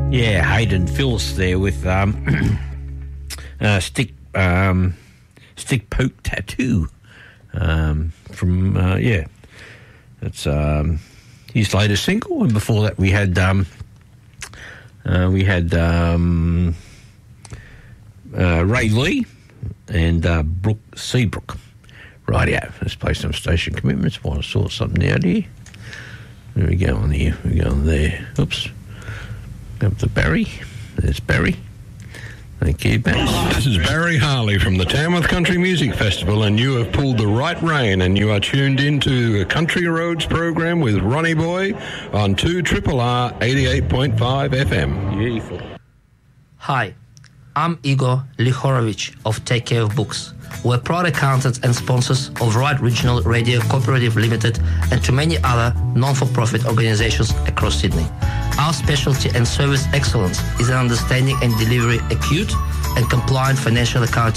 Yeah, Hayden Phillips there with stick poke tattoo from it's his latest single, and before that we had Ray Lee and Brooke Seabrook. Rightio, let's play some station commitments while I sort something out here. There we go on here. We go on there. Oops. Up to Barry. There's Barry. Thank you, Bass. This is Barry Harley from the Tamworth Country Music Festival, and you have pulled the right rein, and you are tuned into a Country Roads program with Ronnie Boy on 2RRR 88.5 FM. Beautiful. Hi, I'm Igor Lihorovich of Take Care of Books. We're proud accountants and sponsors of Right Regional Radio Cooperative Limited and to many other non-for-profit organizations across Sydney. Our specialty and service excellence is in understanding and delivering acute and compliant financial accounting